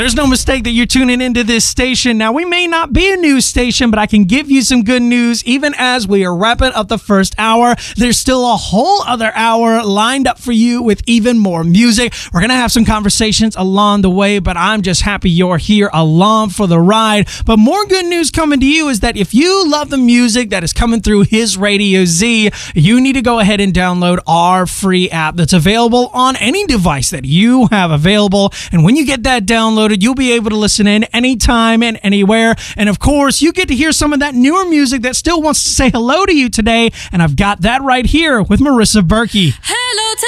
there's no mistake that you're tuning into this station. Now, we may not be a news station, but I can give you some good news. Even as we are wrapping up the first hour, there's still a whole other hour lined up for you with even more music. We're going to have some conversations along the way, but I'm just happy you're here along for the ride. But more good news coming to you is that if you love the music that is coming through His Radio Z, you need to go ahead and download our free app that's available on any device that you have available. And when you get that downloaded, you'll be able to listen in anytime and anywhere. And of course, you get to hear some of that newer music that still wants to say hello to you today. And I've got that right here with Marissa Berkey. Hello.